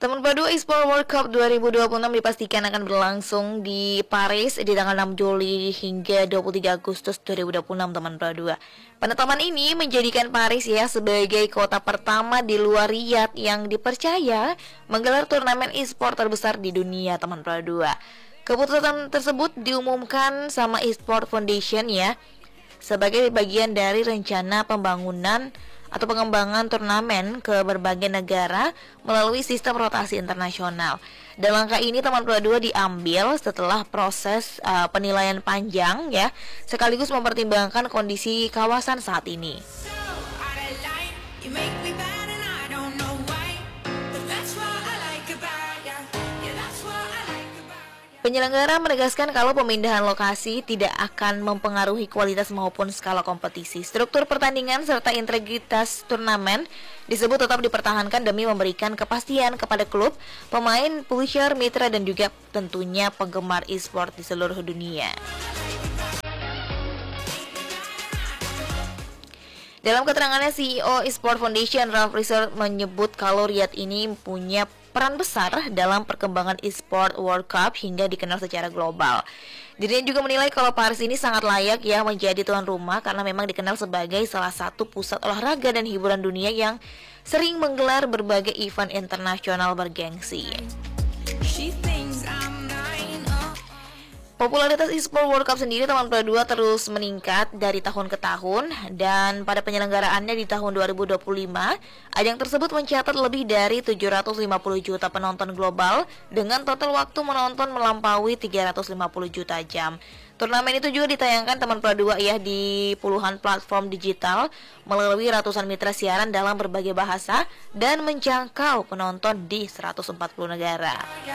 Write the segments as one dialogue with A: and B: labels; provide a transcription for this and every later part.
A: Teman Padu Esport World Cup 2026 dipastikan akan berlangsung di Paris di tanggal 6 Juli hingga 23 Agustus 2026, teman Padu. Penetapan ini menjadikan Paris sebagai kota pertama di luar Riyadh yang dipercaya menggelar turnamen esport terbesar di dunia, teman Padu. Keputusan tersebut diumumkan sama Esport Foundation sebagai bagian dari rencana pembangunan atau pengembangan turnamen ke berbagai negara melalui sistem rotasi internasional. Dan langkah ini, teman Padu, diambil setelah proses penilaian panjang sekaligus mempertimbangkan kondisi kawasan saat ini. Penyelenggara menegaskan kalau pemindahan lokasi tidak akan mempengaruhi kualitas maupun skala kompetisi. Struktur pertandingan serta integritas turnamen disebut tetap dipertahankan demi memberikan kepastian kepada klub, pemain, publisher, mitra, dan juga tentunya penggemar e-sport di seluruh dunia. Dalam keterangannya, CEO Esport Foundation Ralph Riser menyebut kalau Riyadh ini punya peran besar dalam perkembangan Esport World Cup hingga dikenal secara global. Dirinya juga menilai kalau Paris ini sangat layak menjadi tuan rumah karena memang dikenal sebagai salah satu pusat olahraga dan hiburan dunia yang sering menggelar berbagai event internasional bergengsi. Popularitas Esport World Cup sendiri, teman Padu, terus meningkat dari tahun ke tahun, dan pada penyelenggaraannya di tahun 2025, ajang tersebut mencatat lebih dari 750 juta penonton global dengan total waktu menonton melampaui 350 juta jam. Turnamen itu juga ditayangkan, teman Padu, di puluhan platform digital melalui ratusan mitra siaran dalam berbagai bahasa dan menjangkau penonton di 140 negara.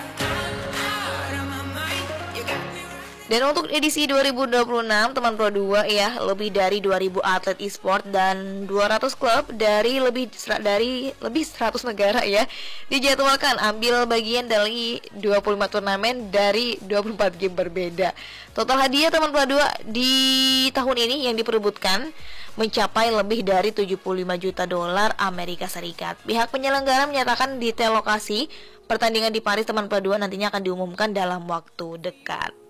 A: Dan untuk edisi 2026, teman Padu, lebih dari 2000 atlet e-sport dan 200 klub dari lebih 100 negara dijadwalkan ambil bagian dari 25 turnamen dari 24 game berbeda. Total hadiah, teman Padu, di tahun ini yang diperebutkan mencapai lebih dari 75 juta dolar Amerika Serikat. Pihak penyelenggara menyatakan detail lokasi pertandingan di Paris, teman Padu, nantinya akan diumumkan dalam waktu dekat.